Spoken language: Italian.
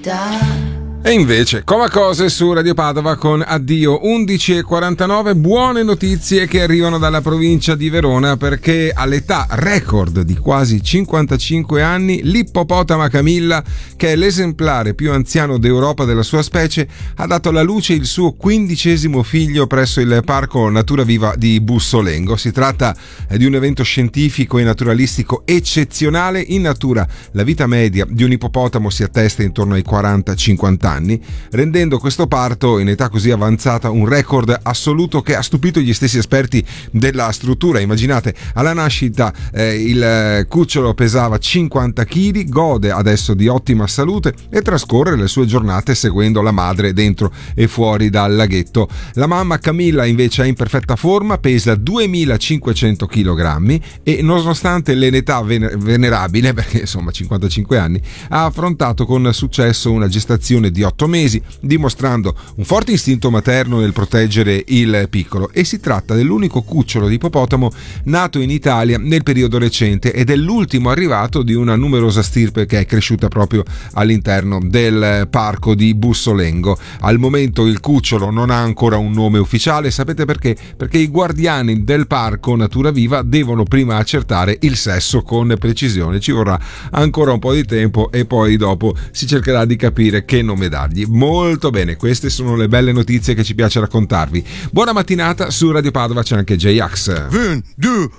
E invece, Coma Cose su Radio Padova con Addio 11:49, buone notizie che arrivano dalla provincia di Verona, perché all'età record di quasi 55 anni l'ippopotama Camilla, che è l'esemplare più anziano d'Europa della sua specie, ha dato alla luce il suo 15° figlio presso il Parco Natura Viva di Bussolengo. Si tratta di un evento scientifico e naturalistico eccezionale. In natura la vita media di un ippopotamo si attesta intorno ai 40-50 anni, rendendo questo parto in età così avanzata un record assoluto che ha stupito gli stessi esperti della struttura. Immaginate, alla nascita il cucciolo pesava 50 kg, gode adesso di ottima salute e trascorre le sue giornate seguendo la madre dentro e fuori dal laghetto. La mamma Camilla invece è in perfetta forma, pesa 2500 kg e nonostante l'età venerabile, perché insomma 55 anni, ha affrontato con successo una gestazione di 8 mesi, dimostrando un forte istinto materno nel proteggere il piccolo. E si tratta dell'unico cucciolo di ippopotamo nato in Italia nel periodo recente ed è l'ultimo arrivato di una numerosa stirpe che è cresciuta proprio all'interno del parco di Bussolengo. Al momento il cucciolo non ha ancora un nome ufficiale. Sapete perché? Perché i guardiani del parco Natura Viva devono prima accertare il sesso con precisione. Ci vorrà ancora un po' di tempo e poi dopo si cercherà di capire che nome dargli. Molto bene, queste sono le belle notizie che ci piace raccontarvi. Buona mattinata, su Radio Padova c'è anche J-Ax.